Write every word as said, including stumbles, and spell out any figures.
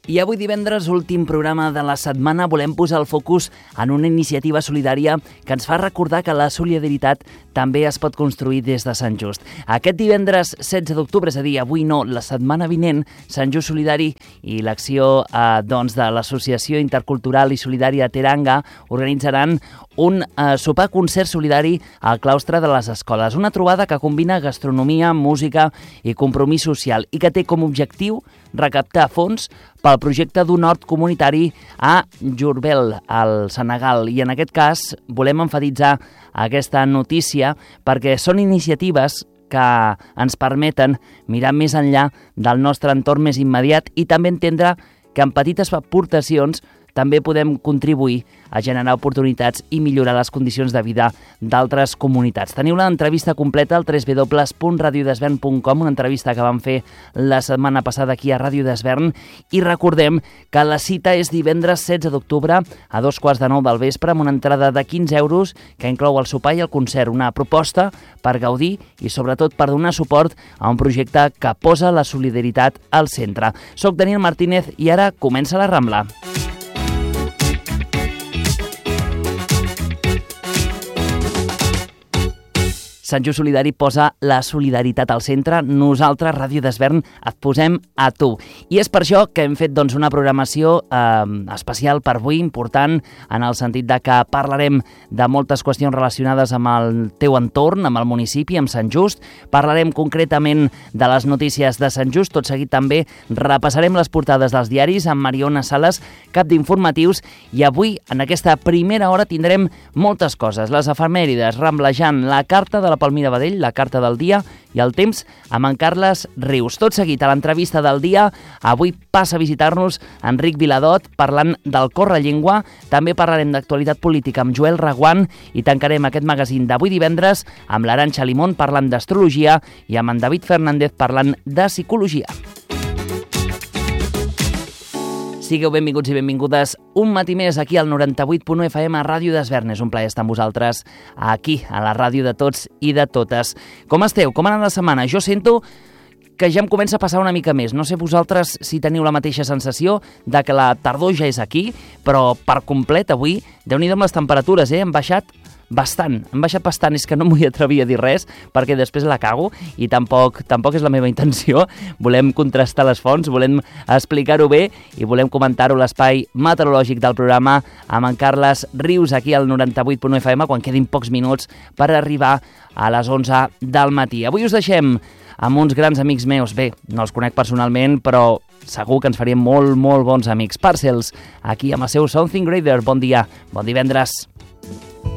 I avui divendres, últim programa de la setmana, volem posar el focus en una iniciativa solidària que ens fa recordar que la solidaritat també es pot construir des de Sant Just. Aquest divendres setze d'octubre, és a dir, avui no, la setmana vinent, Sant Just Solidari i l'acció eh, doncs, de l'Associació Intercultural i Solidària Teranga organitzaran un eh, sopar-concert solidari al claustre de les escoles. Una trobada que combina gastronomia, música i compromís social i que té com a objectiu recaptar fons pel projecte d'un hort comunitari a Jurbel, al Senegal. I en aquest cas volem enfatitzar aquesta notícia perquè són iniciatives que ens permeten mirar més enllà del nostre entorn més immediat i també entendre que amb petites aportacions també podem contribuir a generar oportunitats i millorar les condicions de vida d'altres comunitats. Teniu l'entrevista completa al w w w punt radio desvern punt com, una entrevista que vam fer la setmana passada aquí a Ràdio Desvern, i recordem que la cita és divendres setze d'octubre a dos quarts de nou del vespre amb una entrada de quinze euros que inclou el sopar i el concert, una proposta per gaudir i sobretot per donar suport a un projecte que posa la solidaritat al centre. Soc Daniel Martínez i ara comença la Rambla. Sant Just Solidari posa la solidaritat al centre. Nosaltres, Ràdio Desvern, et posem a tu. I és per això que hem fet doncs, una programació eh, especial per avui, important, en el sentit de que parlarem de moltes qüestions relacionades amb el teu entorn, amb el municipi, amb Sant Just. Parlarem concretament de les notícies de Sant Just. Tot seguit també repassarem les portades dels diaris amb Mariona Sales, cap d'informatius. I avui, en aquesta primera hora, tindrem moltes coses. Les efemèrides, Ramblejant, la carta de la Palmira Badell, la carta del dia i el temps amb en Carles Rius. Tot seguit a l'entrevista del dia, avui passa a visitar-nos Enric Viladot parlant del Correllengua, també parlarem d'actualitat política amb Joel Reguant i tancarem aquest magazín d'avui divendres amb l'Arantxa Limón parlant d'astrologia i amb en David Fernández parlant de psicologia. Sigueu benvinguts i benvingudes un matí més aquí al noranta-vuit punt u F M a Ràdio Desvern. És un plaer estar amb vosaltres aquí, a la ràdio de tots i de totes. Com esteu? Com ha anat la setmana? Jo sento que ja em comença a passar una mica més. No sé vosaltres si teniu la mateixa sensació de que la tardor ja és aquí, però per complet avui, Déu-n'hi-do amb les temperatures, eh? Han baixat bastant, han baixat bastant, és que no m'ho atrevia a dir res perquè després la cago i tampoc, tampoc és la meva intenció. Volem contrastar les fonts, volem explicar-ho bé i volem comentar-ho a l'espai meteorològic del programa amb en Carles Rius aquí al noranta-vuit punt u F M quan quedin pocs minuts per arribar a les onze del matí. Avui us deixem amb uns grans amics meus. Bé, no els conec personalment, però segur que ens faríem molt, molt bons amics. Parcels, aquí amb el seu Something Greater. Bon dia, bon divendres.